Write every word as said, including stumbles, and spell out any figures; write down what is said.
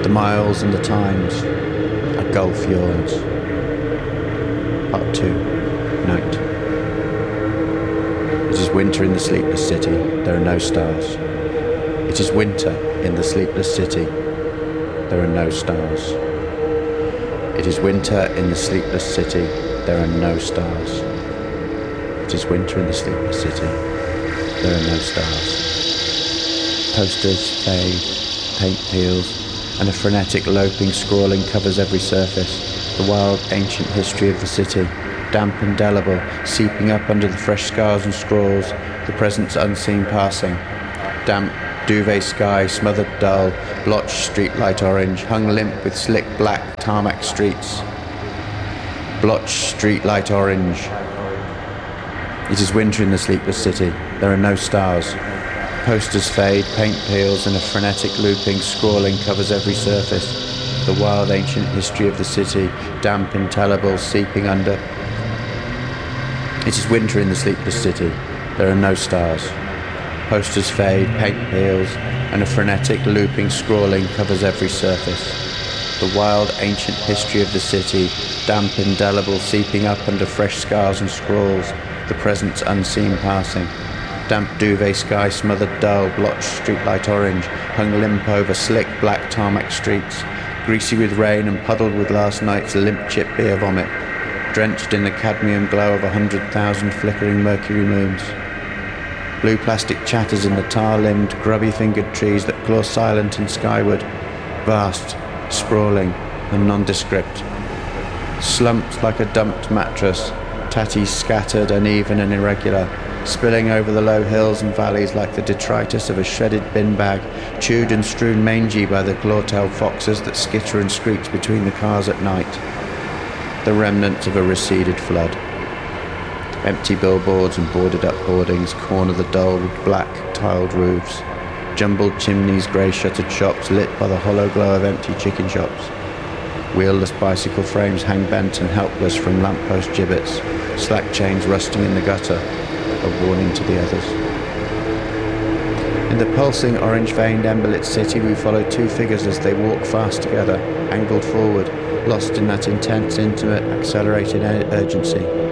The miles and the times, a gulf yawns. Part two, night. It is winter in the sleepless city, there are no stars. It is winter in the sleepless city, there are no stars. It is winter in the sleepless city, there are no stars. It is winter in the sleepless city, there are no stars. Posters fade, paint peels, and a frenetic loping scrawling covers every surface. The wild ancient history of the city, damp indelible, seeping up under the fresh scars and scrawls, the present's unseen passing. Damp duvet sky, smothered dull, blotched streetlight orange, hung limp with slick black tarmac streets. Blotched streetlight orange. It is winter in the sleepless city, there are no stars. Posters fade, paint peels, and a frenetic looping, scrawling covers every surface. The wild ancient history of the city, damp indelible, seeping under. It is winter in the sleepless city, there are no stars. Posters fade, paint peels, and a frenetic looping, scrawling covers every surface. The wild ancient history of the city, damp indelible, seeping up under fresh scars and scrawls, the present's unseen passing. Damp duvet sky, smothered dull, blotched streetlight orange, hung limp over slick black tarmac streets, greasy with rain and puddled with last night's limp chip beer vomit, drenched in the cadmium glow of a hundred thousand flickering mercury moons. Blue plastic chatters in the tar-limbed, grubby-fingered trees that claw silent and skyward, vast, sprawling, and nondescript. Slumped like a dumped mattress, tatties scattered, uneven and irregular, spilling over the low hills and valleys like the detritus of a shredded bin bag, chewed and strewn mangy by the claw-tailed foxes that skitter and screech between the cars at night. The remnants of a receded flood. Empty billboards and boarded-up hoardings corner the dull, black, tiled roofs. Jumbled chimneys, grey-shuttered shops lit by the hollow glow of empty chicken shops. Wheelless bicycle frames hang bent and helpless from lamppost gibbets, slack chains rusting in the gutter, a warning to the others. In the pulsing, orange-veined, embolit city, we follow two figures as they walk fast together, angled forward, lost in that intense, intimate, accelerated urgency.